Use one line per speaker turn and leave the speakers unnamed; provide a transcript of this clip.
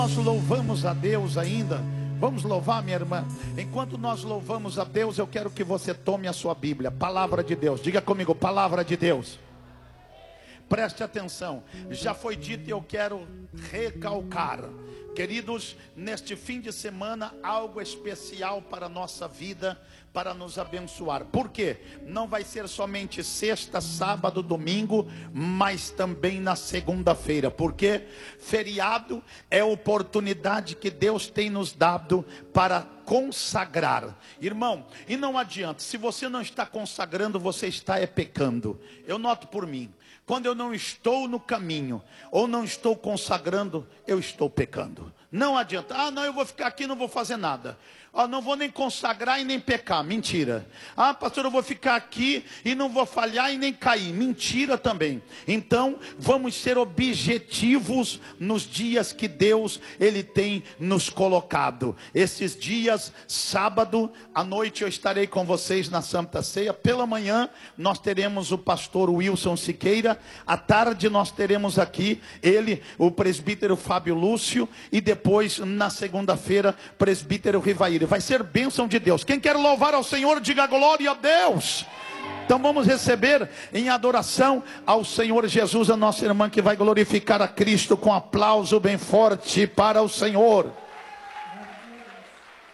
Nós louvamos a Deus ainda. Vamos louvar, minha irmã. Enquanto nós louvamos a Deus, eu quero que você tome a sua Bíblia, palavra de Deus. Diga comigo, palavra de Deus. Preste atenção. Já foi dito e eu quero recalcar. Queridos, neste fim de semana, algo especial para a nossa vida, para nos abençoar. Por quê? Não vai ser somente sexta, sábado, domingo, mas também na segunda-feira. Porque feriado é oportunidade que Deus tem nos dado para consagrar. Irmão, e não adianta, se você não está consagrando, você está pecando. Eu noto por mim. Quando eu não estou no caminho, ou não estou consagrando, eu estou pecando. Não adianta, não, eu vou ficar aqui e não vou fazer nada. Não vou nem consagrar e nem pecar, mentira. Pastor, eu vou ficar aqui e não vou falhar e nem cair, mentira também. Então, vamos ser objetivos nos dias que Deus, Ele tem nos colocado. Esses dias, sábado, à noite eu estarei com vocês na Santa Ceia. Pela manhã, nós teremos o pastor Wilson Siqueira. À tarde, nós teremos aqui ele, o presbítero Fábio Lúcio. E depois, na segunda-feira, presbítero Rivaíra. Vai ser bênção de Deus. Quem quer louvar ao Senhor, diga glória a Deus. Então vamos receber em adoração ao Senhor Jesus, a nossa irmã que vai glorificar a Cristo com aplauso bem forte para o Senhor.